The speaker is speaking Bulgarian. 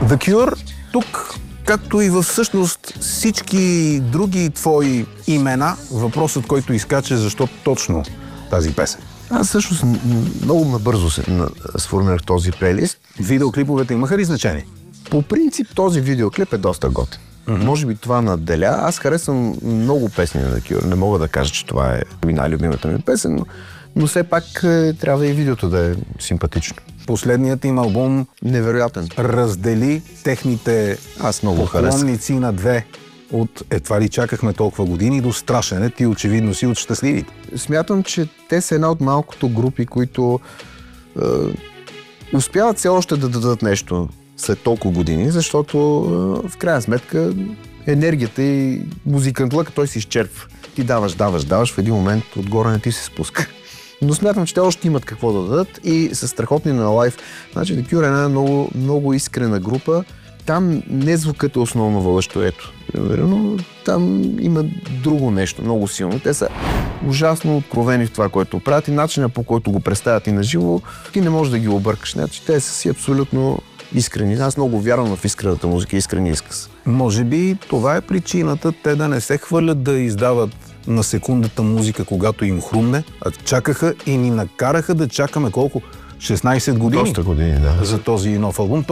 The Cure, тук, както и всъщност всички други твои имена, въпросът, който изкача, защо точно тази песен? Аз всъщност много набързо сформирах този плейлист. Видеоклиповете имаха ли значение? По принцип този видеоклип е доста готин. Може би това надделя. Аз харесвам много песни на The Cure. Не мога да кажа, че това е най-любимата ми песен, но все пак трябва и видеото да е симпатично. Последният им албум Невероятен. раздели техните Аз много харесвам. поклонници на две. От това ли чакахме толкова години до страшене, ти очевидно си от щастливите. Смятам, че те са една от малкото групи, които успяват все още да дадат нещо след толкова години, защото в крайна сметка енергията и музикантлък той се изчерпва. Ти даваш, в един момент отгоре не ти се спуска. Но смятам, че те още имат какво да дадат и са страхотни на лайв. Значи The Cure е една много, много искрена група. Там не звукът е основно вълъщоето, но там има друго нещо, много силно. Те са ужасно откровени в това, което правят и начинът, по който го представят и на живо, ти не можеш да ги объркаш. Значи, те са си абсолютно искрени. Аз много вярвам в искрената музика, искрени изказ. Може би това е причината те да не се хвърлят да издават на секундата музика, когато им хрумне, а чакаха и ни накараха да чакаме колко? 16 години? Доста години, да. За този нов албум.